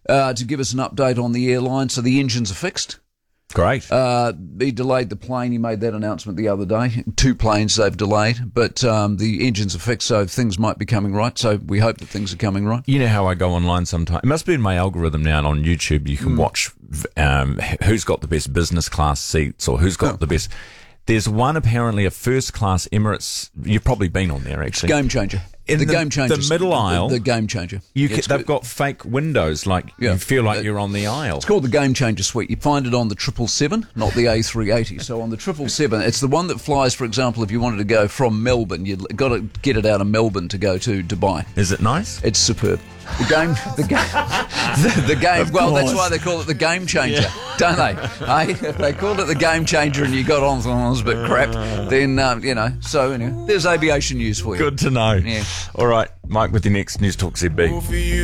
to give us an update on the airline. So the engines are fixed. Great. He delayed the plane. He made that announcement the other day. 2 planes they've delayed, but the engines are fixed, so things might be coming right. So we hope that things are coming right. You know how I go online sometimes? It must be in my algorithm now on YouTube. You can watch who's got the best business class seats or who's got the best. There's one apparently a first class Emirates. You've probably been on there actually. Game changer. In the game changer. The middle aisle. The game changer. They've got fake windows, like you feel like you're on the aisle. It's called the Game Changer Suite. You find it on the 777, not the A380. So on the 777, it's the one that flies, for example, if you wanted to go from Melbourne, you've got to get it out of Melbourne to go to Dubai. Is it nice? It's superb. The game. Well, that's why they call it the Game Changer, don't they? Hey, if they called it the Game Changer and you got on it was a bit crap, then So anyway, there's aviation news for you. Good to know. Yeah. All right, Mike, with your next News Talk ZB.